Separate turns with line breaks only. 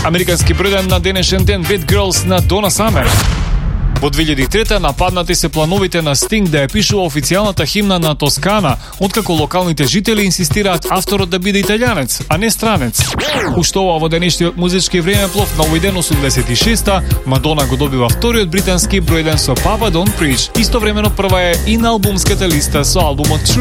Американски број 1 на денешен ден Bad Girls на Donna Summer. Во 2003 нападнати се плановите на Стинг да ја пишува официјалната химна на Тоскана, откако локалните жители инсистираат авторот да биде италијанец, а не странец. Уште ова во денешниот музички времеплов на овој ден 86-та, Мадона го добива вториот британски број 1 со Papa Don't Preach. Истовремено прва е и на албумската листа со албумот